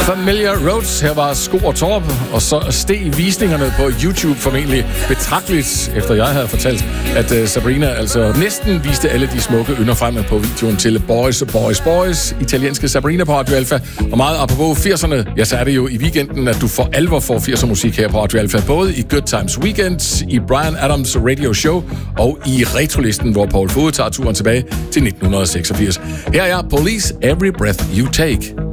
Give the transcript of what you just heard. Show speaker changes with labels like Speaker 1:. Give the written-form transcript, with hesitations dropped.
Speaker 1: Familiar Roads. Her var Sko og Torp, og så steg visningerne på YouTube formentlig betragteligt, efter jeg havde fortalt, at Sabrina altså næsten viste alle de smukke ynder frem på videoen til Boys, Boys, Boys, italienske Sabrina på Radio Alpha. Og meget apropos 80'erne, ja, så er det jo i weekenden, at du for alvor får 80'er musik her på Radio Alpha, både i Good Times Weekend, i Bryan Adams Radio Show og i Retrolisten, hvor Paul Fod tager turen tilbage til 1986. Her er Police, Every Breath You Take.